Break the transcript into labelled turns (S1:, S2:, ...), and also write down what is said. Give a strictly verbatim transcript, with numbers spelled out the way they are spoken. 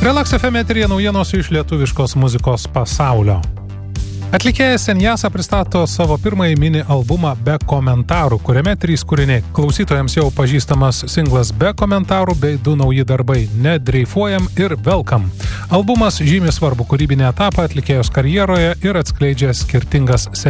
S1: Relax F M eteryje naujienos iš lietuviškos muzikos pasaulio. Atlikėjas Senjasa pristato savo pirmąjį mini albumą Be komentarų, kuriame trys kūriniai. Klausytojams jau pažįstamas singlas Be komentarų bei du nauji darbai Nedreifuojam ir Welcome. Albumas žymi svarbų kūrybinį etapą atlikėjos karjeroje ir atskleidžia skirtingas